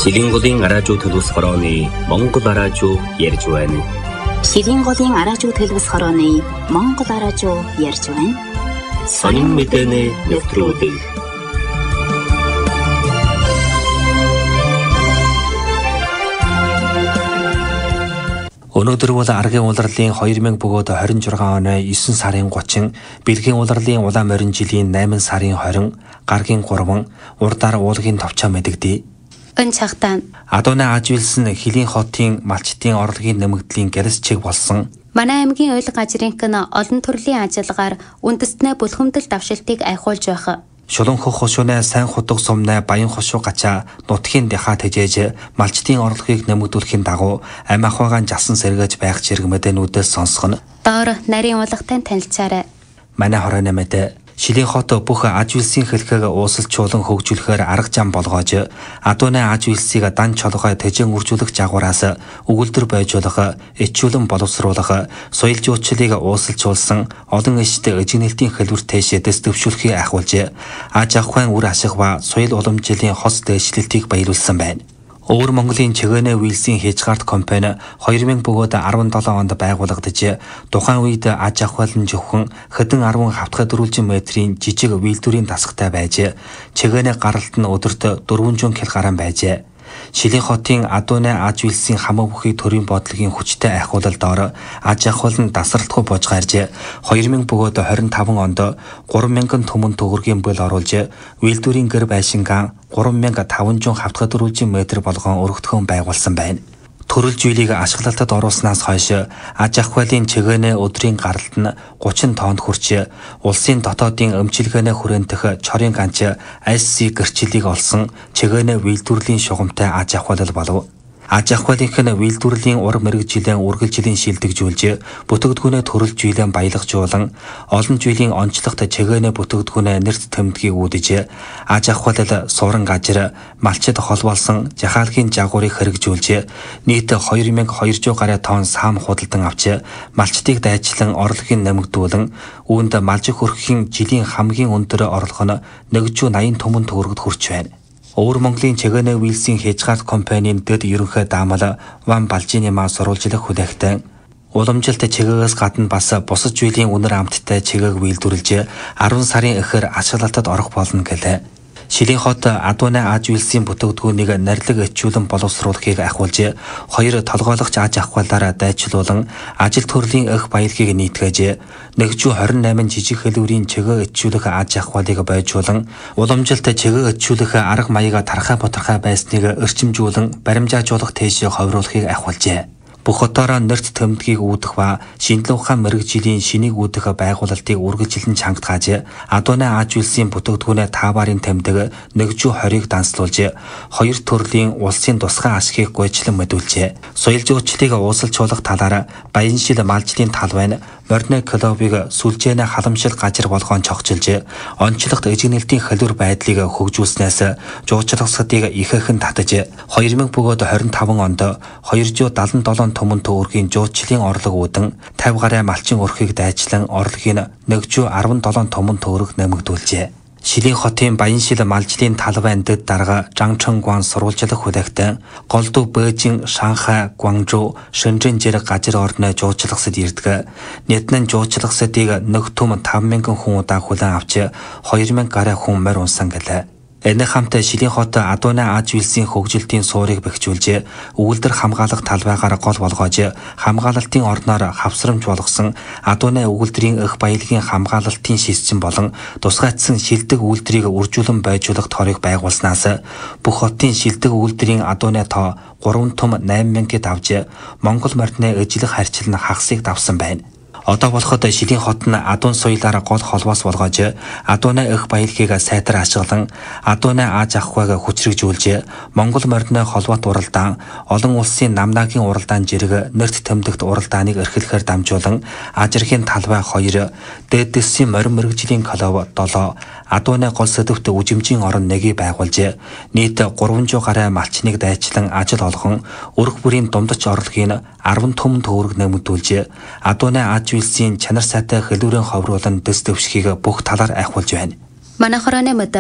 Шилинголын араажуу төлөвс хорооны Монгол араажуу ярьж байна. Шилинголын араажуу төлөвс хорооны Монгол араажуу ярьж байна. Сонин мэдээний нэвтрүүлэг. Өнөөдөр бол аргийн улирлын 2026 оны 9 сарын 30, бэлгийн улирлын улаан морин жилийн 8 сарын 20, гаргийн 3, урдаар уулгийн товчоо мэдэгдэе. Өн цагтаа Адууны Ажвилсэн Хилийн хотын малчдын орлогын нэмэгдлийн гэрс чиг болсон. Манай аймгийн ойл гажрынх нь олон төрлийн ажиллагаар үндэстнээ бүлхэмдэл давшилтыг айхуулж байх. Шулан хөх хошууны сайн худаг сумнай баян хошуу гачаа нутгийн дахаа тэжээж малчдын орлогыг нэмэгдүүлэхийн дагуу амь ахуйгаан жасан сэргээж байх зэрэг мэдээнүүдээс сонсгоно. Доор нарийн улгатай танилцаарай. Манай хорооны мэдээ Шилийн хот бүх Ажвилсийн хэлхэг уусалжуулан хөгжүүлэхээр арга зам болгоож Адууны Ажвилсийг дан чолгой тэжэн үржүүлэх жагуураас өгүүлбэр байжуулах, ичүүлэн боловсруулах, соёл жуулчлалыг уусалжуулсан олон эштэй эжигнэлтийн хэлбэр тэш дэс төвшүүлэхийг ахиулж аж ахуйн үр ашиг ба соёл уламжлалын хос дэвшлэлтийг баяруулсан байна. Өвөр Монголын Чигэнэ Вилсийн Хязгаарт компани 2017 онд байгуулагдаж тухайн үед аж ахуйлан зөвхөн хэдэн 10 хавтгай дөрвөлжин метрийн жижиг вилдүрийн тасгатай байж Чигэнэ гаралт нь өдөрт 400 кг байжээ. Шилийн хотын Адууны Ажвилсийн хамаа бүхий төрийн бодлогын хүчтэй ахиулалдоор аж ахуйлан дасралтгүй бож гарж 2025 онд 3000 түмэн төгрөгийн бүл оруулж вилдүрийн гэр байшингаан 3500 хавтгай дөрвөлжин метр болгон өргөдгөн байгуулсан байна. Төрөл зүйлийг ашиглалтад оруулснаас хойш аж ахуйлын Чигэнэ өдрийн гаралт нь 30 тонн хүрч улсын дотоодын өмчилгээнэ хүрээнтэх чорын ганч IC гэрчлэлийг олсон Чигэнэ вилдүрлийн шугамтай аж ахуйлал болов. Аж ахуйлынх нь вилдүрлийн ур мэрэгжилэн үргэлжлийн шилдэгжүүлж бүтээгдэхүүнээ төрөл жилэн баялагжуулан олон жилийн онцлогт Чигэнэ бүтээгдэхүүнээ нэрт тэмдгийг үүдэж аж ахуйлал суурин гажир малчид холбоолсон жахаалгийн жагуурыг хэрэгжүүлж нийт 2200 гаруй тонн саам худалдан авч малчдыг дайчлан орлогыг нэмэгдүүлэн үүнд малжих хөрөхийн жилийн хамгийн өндөр орлого нь 180 түмэн төгрөгөд хүрч байна. Өвөр Монголын Чигэнэ Вилсийн Хязгаарт компанийн дэд ерөнхий даамал Ван Балжинемаа сурвалжлах хүлээгтэн уламжилт чигээгээс гадна бас бусад жилийн үнэр амттай чигээг вилдүрлж 10 сарын эхэр ашиглалтад орох болно гэлээ. Шилийн хот Адууны Ажвилсийн бүтээгдэхүүнийг нарилэг ичүүлэн боловсруулахыг ахиулж хоёр толгойлогч аж ахуйлаараа дайчлуулан ажил төрлийн эх баялагийг нийтгэж 128 жижиг хэлбэрийн чигээ ичүүлэх аж ахуйлыг байжуулан уламжилт чигээ ичүүлэх арга маяга тархаа бутархаа байсныг өрчимжүүлэн баримжаажуулах тийш ховруулахыг ахиулжээ. Бүх хотоороо нэрт тэмдгийг үүдэх ба шинжлэх ухаан мэрэгжлийн шинийг үүдэх байгуулалтыг үргэлжлэн чангатгааж Адууны Ажвилсийн бүтээгдэхүүнээ тааварын тэмдэг 120-ыг данслуулж хоёр төрлийн улсын тусгай ашгийг гойчлон мэдүүлжээ. Соёл жуулчлалыг уусалжуулах талаар Баяншил малжлын талбай нь Морны клубыг сүлжээнэ халамжил гажир болгоон цогцолж онцлогт эжигнэлтийн хэлбэр байдлыг хөгжүүлснээс жуулчлагсдыг ихэхэн татаж 2025 онд 277 түмэн төгрөгийн жуулчлалын орлого үүдэн 50 гаруй малчин өрхийг дайчлан орлогыг 117 түмэн төгрөг нэмэгдүүлжээ. Шилийн хотын Баяншил малжлын талбайн дэд дарга Жангчонгуан сурвалжлах хүлээгтэн голдуу Бээжин, Шанхай, Гуанчжоу, Шэньчжэн зэрэг газар орны жуулчлагсад ирдэг. Нийтнэн жуулчлагсдыг нэг түм 5000 хүн удаа хүлээн авч 2000 гаруй хүн морь унсан гэлээ. Энэ хамт Шилийн хот Адууны Ажвилсийн хөгжилтийн суурийг бэхжүүлж өгүүлбэр хамгаалах талбайгаар гол болгоож хамгаалалтын орноор хавсрамж болгосон Адууны өгүүлбэрийн эх баялагын хамгаалалтын шилжсэн болон тусгайцсан шилдэг үйлдвэрийг үржүүлэн байжуулах торыг байгуулснаас бүх хотын шилдэг үйлдвэрийн Адууны тоо 3 түм 8000-д авж Монгол морины ижлэх харьцал нь хагасыг давсан байна. Одоо болоход Шилийн хот нь Адуун соёлаараа гол холбоос болгоож Адууны эх баялагийг сайтар ашиглан Адууны аж ахуйг хүчрэгжүүлж Монгол морины холбоот уралдаан олон улсын намнаагийн уралдаан жирэг нэрт тэмдэгт уралдааныг эрхлэхээр дамжуулан ажирхийн талбай 2 дээдэсийн морин мэрэгжлийн клуб 7 Адууны гол сэдвт үжимжийн орон 1-ийг байгуулж нийт 300 гаруй малчныг дайчлан ажил олгон өрх бүрийн дундаж орлогыг 10 түмэн төгрөг нэмэгдүүлж Адууны Ажвилсийн чанар сайтай хэлбэрийн ховруулан дэс төвшгийг бүх талаар ахиулж байна. Манай хорооны мод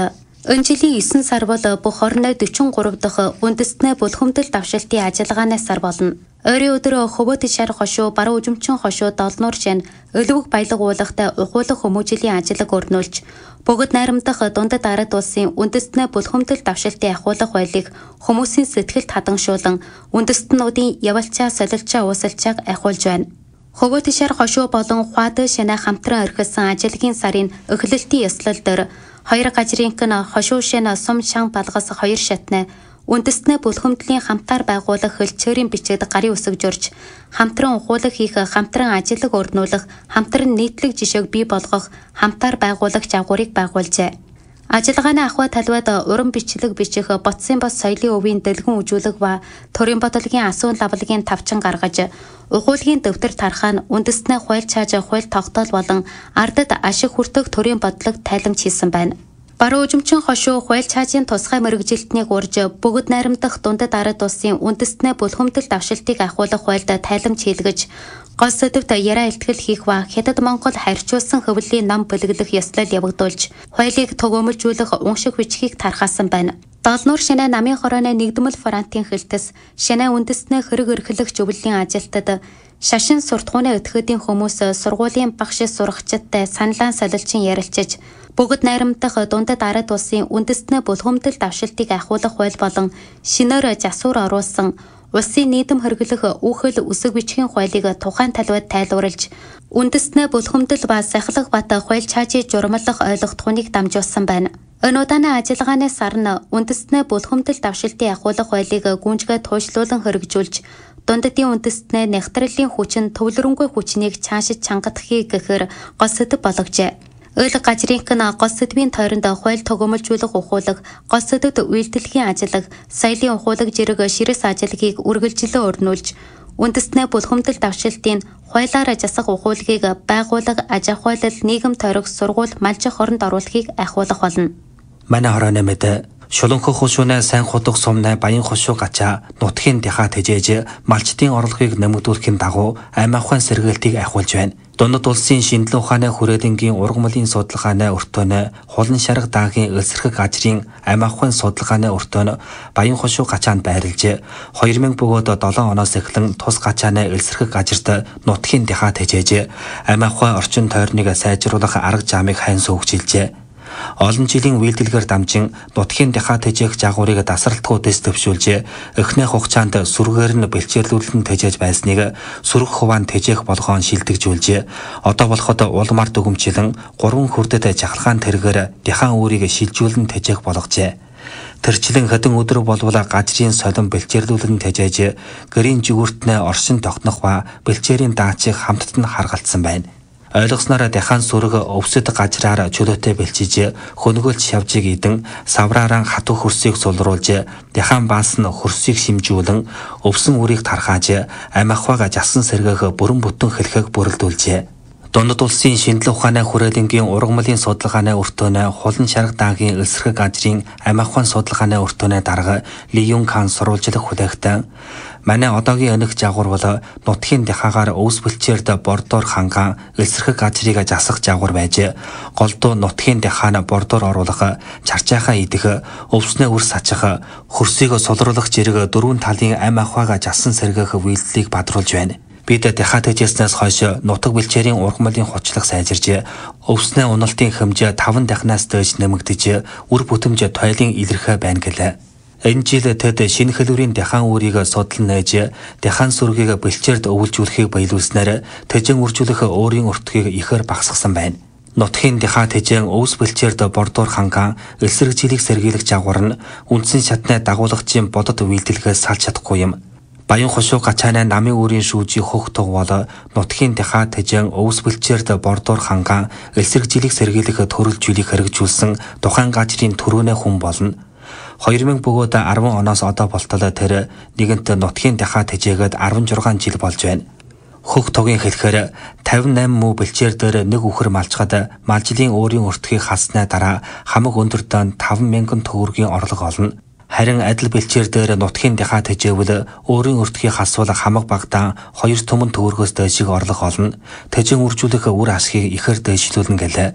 Энэ жилийн 9 сар бол бүх орны 43 дахь үндэстний бүлхэмдэл давшилтын ажиллагааны сар болно. Ойрын өдөр хөвөт шар хошуу, баруун үжимчин хошуу, долнуур шин, өлөвг баялаг уулахтай ухуулах хүмүүжлийн ажиллаг өрнүүлж, бүгд найрамдах дундад ард улсын үндэстний бүлхэмдэл давшилтын ахуулах байлыг хүмүүсийн сэтгэлд хадганшуулан үндэстнүүдийн явалчаа солилчаа уусалчааг ахиулж байна. Хөвөт шар хошуу болон хуад шинэ хамтран орхисон ажиллагийн сарын эхлэлтийн ёслол дээр 2 гажрынх нь хошуу шинэ сум шан балгас 2 шатны үндэстний бүлхэмдлийн хамтаар байгуулах хөлчөөрийн бичигд гарын үсэг журж, хамтран ухуулах хийх, хамтран ажиллаг өрнүүлэх, хамтран нийтлэг жишээг бий болгох, хамтаар байгуулах жагварыг байгуулжээ. Ажиллагааны ахуй талбайд уран бичлэг бичих, ботсын бос соёлын өвийн дэлгэн үзүүлэх ба төрийн бодлогын асуун лавлагын тавчин гаргаж, ухуулгын дэвтэр тархаа нь үндэстний хууль чааж, хууль тогтоол болон ардад ашиг хүртэх төрийн бодлого тайламж хийсэн байна. Баруун үжимчин хошуу хууль чаажийн тусгай мэргэжилтнийг урьж, бүгд найрамдах дундад ард улсын үндэстний бүлхэмдэл давшилтыг ахиулах хуульд тайлбар хийлгэж, гол сэдвт яриа илтгэл хийх ба Хятад Монгол харьцуулсан хөвлийн ном бэлгэлэх ёслол явагдуулж, хуулийг түгээмэлжүүлэх унших бичгийг тархаасан байна. Долнуур шинэ намын хорооны нэгдмэл фронтын хэлтэс, шинэ үндэстний хэрэг эрхлэх зөвлөлийн ажилтад шашин суртахууны өтгөдийн хүмүүс сургуулийн багш сурагчдтай саналаан солилчин ярилцаж, бүгд найрамдах дундад ард улсын үндэстний бүлхэмдэл давшилтыг ахиулах хууль болон шинээр засвар оруулсан улсын нийтэм хэрэглэх үүхэл үсэг бичгийн хуулийг тухайн талбайд тайлбарлаж, үндэстний бүлхэмдэл ба сахилах бат хууль чаажийг журмалах ойлгохтгоныг дамжуулсан байна. Энэ удааны ажиллагааны сар нь үндэстний бүлхэмдэл давшилтын ахиулах хуулийг гүнжгээ туйшлуулан хэрэгжүүлж, дундадын үндэстний нягтралын хүчин төвлөрөнгүй хүчнийг чаашид чангадахыг гэхээр гол сэдэв болгожээ. Ойл гажрынх нь гол сэдвийн тойронд хууль түгээмэлжүүлэх ухуулаг, гол сэдэвт үйлдэлхийн ажиллаг, соёлын ухуулаг зэрэг ширэс ажиллагийг үргэлжлэн өрнүүлж, үндэстний бүлхэмдэл давшилтын хуулиар засах ухуулгийг байгууллага, аж ахуйлал, нийгэм тойрог, сургууль, малжих оронд оруулахыг ахиулах болно. Манай хорооны мэд шуланхах хушууны сайн худах сумны баян хушуу гачаа нутгийн дахаа тэжээж малчдын орлогыг нэмэгдүүлэхийн дагуу аймаг ухаан сэргээлтийг ахиулж байна. Дундад улсын шинжилгээ ухааны хүрээлэнгийн ургамлын судалгааны өртөөний хулан шарга даагийн элсэрхэг ажрын аймаг ухаан судалгааны өртөөний баян хушуу гачаанд байрлаж 2000 бөгөөд 7 оноос эхлэн тус гачааны элсэрхэг ажирт нутгийн дахаа тэжээж аймаг ухаан орчин тойрныг сайжруулах арга замыг хайн суугжилжээ. Олон жилийн үйлдэлгээр дамжин нутгийн дахаа тэжээх жагварыг дасралтгүйдээс төвшүүлж, эхний хугацаанд сүргээр нь бэлчээрлүүлэн тэжээж байсныг сүрэг хуваан тэжээх болгоон шилдэгжүүлж, одоо болоход улмаар дүгэмжлэн 3 хүрдэд жахалгаан тэргээр дахаан үүрийг шилжүүлэн тэжээх болгожээ. Тэрчлэн хэдэн өдөр болвол гажрын солон бэлчээрлүүлэн тэжээж, гэрийн жигүүртнээ оршин тогтнох ба бэлчээрийн даачийг хамтд нь харгалцсан байна. Ойлгосноор дахаан сүрэг өвсөд гажраар чөлөөтэй бэлчиж, хөнгөлж шавжиг идэн савраараа хатуу хөрсийг сулруулж, дахаан баас нь хөрсийг шимжүүлэн өвсөн үрийг тархааж, аймаг ухаага жасан сэргээх бүрэн бүтэн хэлхэг бүрэлдүүлжээ. Дундад улсын шинжилгээ ухааны хүрээлэнгийн ургамлын судалгааны өртөөний хулан шарга даагийн элсэрхэг ажрын аймаг ухаан судалгааны өртөөний дарга Ли Юн Кан сурвалжлах хүлээгтэн манай одоогийн өнөх жагвар бол нутгийн дахаагаар өвс бэлчээрд бордоор хангаан элсэрхэг ажрыг засах жагвар байж, голдуу нутгийн дахаана бордоор оруулах, чарчаахаа идэх, өвснөө үрс сачих, хөрсийг сулруулах зэрэг дөрвөн талын аймаг ухаага жасан сэргээх үйлдэлийг бадруулж байна. Бид дахаа тэжээснээс хойш нутаг бэлчээрийн ургамлын хучлах сайжирж, өвснөө уналтын хэмжээ 5 дахнаас дээш нэмэгдэж, үр бүтэмж тойлын илэрхэ байна гэлээ. Энэ жил тэд шинэ хэлбэрийн дахаан үүрийг судалн нээж, дахаан сүргийг бэлчээрд өвлжүүлэхийг баялуулснаар тэжэн үржүүлэх өөрийн өртгийг ихээр багасгасан байна. Нутгийн дахаа тэжэн өвс бэлчээрд бордоор хангаан элсэрэг жилийг сэргийлэх жагвар нь үндсэн шатны дагуулагчийн бодод үйлдэлгээс салж чадахгүй юм. Баян хушуу гачааны намын үүрийн шүүжийн хөх тугвол нутгийн дахаа тэжэн өвс бэлчээрд бордоор хангаан элсэрэг жилийг сэргийлэх төрөл зүйлийг хэрэгжүүлсэн тухайн гажрын төрөөнөө хүн болно. 2000 бөгөөд 10 оноос одоо болтол тэр нэгэнт нутгийн дахаа тэжээгээд 16 жил болж байна. Хөх тогийн хэлэхээр 58 муу бэлчээр дээр нэг үхэр малчхад малжлын өөрийн өртгийг хаснаа дараа хамаг өндөр дан 5000 төгрөгийн орлого олно. Харин адил бэлчээр дээр нутгийн дахаа тэжээвэл өөрийн өртгийг хасвал хамаг багтаа 2 түмэн төгрөгөөс дээшиг орлого олно. Тэжэн үржүүлэх үр ашгийг ихээр дээшлүүлнэ гэлээ.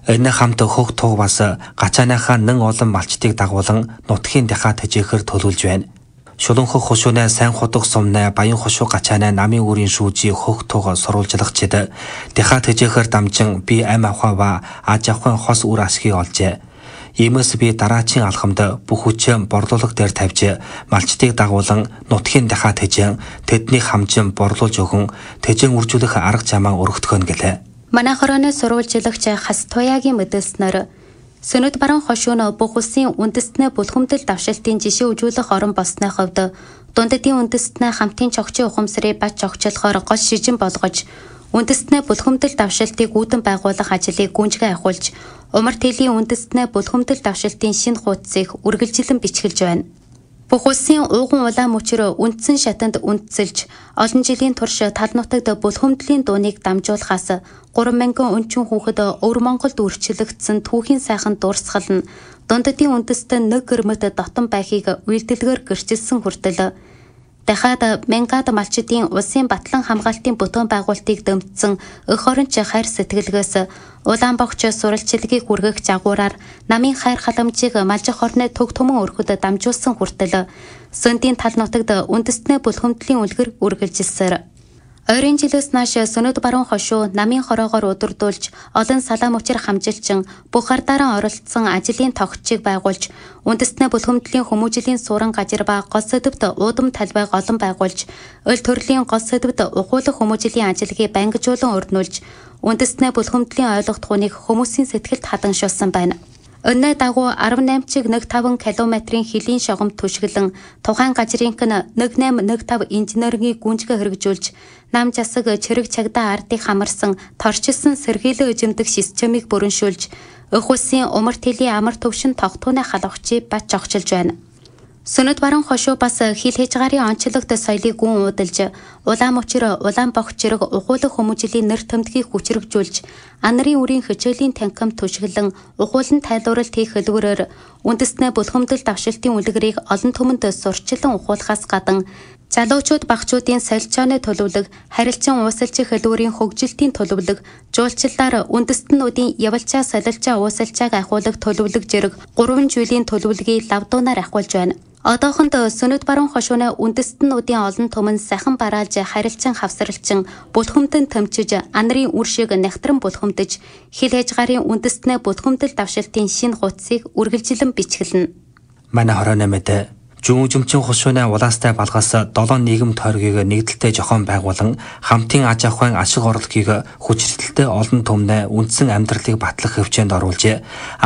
Энэ хамт хөх туг бас гачааныхаа нэн олон малчдыг дагуулan нутгийн дахаа тэжээхэр төлөвлөж байна. Шулунхөх хушуунаа сайн худаг сумнаа баян хушу гачаанаа намын үрийн шүүжи хөх туг сурвалжлагчид дахаа тэжээхэр дамжин би ам авхава аж ахуйн хос үр ашгийг олжээ. Иймээс би дараачийн алхамд бүх хүчээ борлуулга дээр тавьж малчдыг дагуулan нутгийн дахаа тэжээн тэдний хамжин борлуулж өгөн тэжээн үржүүлэх арга замаа өргөтгөн гэлээ. Манай хорооны сурвалжлагч Хас Туяагийн мэдээлснээр Сөнөд баруун хошуун бүх улсын үндэстний бүлхэмдэл давшилтын жишээ үзүүлэх орон болсны хувьд дундадын үндэстний хамтын чогчийн ухамсарыг бач чогчлохоор гол шижин болгож үндэстний бүлхэмдэл давшилтыг үүдэн байгуулах ажлыг гүнжгэн ахуулж умар тэлийн үндэстний бүлхэмдэл давшилтын шинэ хуудсыг үргэлжлэн бичгэлж байна. Бүх улсын ууган улаан мөчрө үндсэн шатанд үндэслэж олон жилийн турш тал нутагт бүлхэмдлийн дууныг дамжуулахаас 3,000 өнчин хүүхэд өвөр Монголд үрчлэгдсэн түүхийн сайхан дурсгал нь дундадын үндэстэн нэг гэрмэт дотон байхыг үйлдэлгээр гэрчилсэн хүртэл дахиад мянгад малчдын улсын батлан хамгаалтын бүтээн байгуулалтыг дэмжсэн өх оронч хайр сэтгэлгээс улаан богч суралцлагыг хүргэх жагуураар намын хайр халамжийг малжих орны төг түмэн өрхөд дамжуулсан хүртэл Сөндийн тал нутагт үндэстний бүлхэмдлийн үлгэр үргэлжилсээр ойрын жилээс нааш Сөнөд баруун хошуу намын хороогоор удирдуулж олон салаа мөчр хамжилчин бүх ардаараа оролцсон ажлын тогтчийг байгуулж үндэстний бүлхэмдлийн хүмүүжлийн суурин газар ба гол сэдвт уудам талбайг олон байгуулж өл төрлийн гол сэдвт ухуулах хүмүүжлийн ажлыг байнгажуулан өрнүүлж үндэстний бүлхэмдлийн ойлгох хүнийг хүмүүсийн сэтгэлд хадганшуулсан байна. Өнөө дагуу 18.15 км-ийн хилийн шогомд түшгэлэн тухайн газрынх нь 1815 инженерийн гүнжгэ хэрэгжүүлж нам засаг чирэг чагдаа ардыг хамарсан торчилсан сэргийлэн эзэмдэх системийг бүрэншүүлж өх улсын умар тэлийн амар төвшин тогтууны халавчийг бач жогчилж байна. Сөнөд баруун хошуу бас хил хязгаарын онцлогт соёлыг гүн уудалж улаан мөчр улаан богч чирэг ухуулах хүмүүжлийн нэр томдгийг хүчрэгжүүлж анарын үрийн хичээлийн танхим түшгэлэн ухуулан тайлбарлалт хийх хэлбэрээр үндэстний бүлхэмдэл давшилтын үлгэрийг олон түмэнд сурчлан ухуулахаас гадна залуучууд багчуудын солилцооны төлөвлөг, харилцан уусалчих хэлбэрийн хөгжилтийн төлөвлөг, жуулчлалаар үндэстнүүдийн явалчаа солилцоо уусалчааг ахуулах төлөвлөг зэрэг 3 жилийн төлөвлөгийг лавдуунаар ахуулж байна. Одоохонд Сөнөд баруун хошууны үндэстнүүдийн олон түмэн сахан бараалж харилцан хавсралчин бүлхэмдэн тэмчиж анарын үр шиг нягтран бүлхэмдэж хил хязгаарын үндэстний бүлхэмдэл давшилтын шинэ хуудсыг үргэлжлэн бичгэлнэ. Манай хорооны мэдээ Жүүн жимчин хушууны улаастай балгаас 7 нийгэм тойргийг нэгдэлтэй зохион байгуулан хамтын аж ахуйн ашиг орлогыг хүчирхэлтэй олон түмнээ үндсэн амьдралыг батлах хөвчөнд оруулжээ.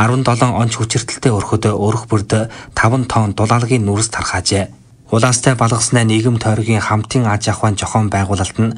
17 онц хүчирхэлтэй өрхөд өрх бүрд 5 тонн дулаалгын нүрс тархаажээ. Улаастай балгаснаа нийгэм тойргийн хамтын аж ахуйн зохион байгуулалт нь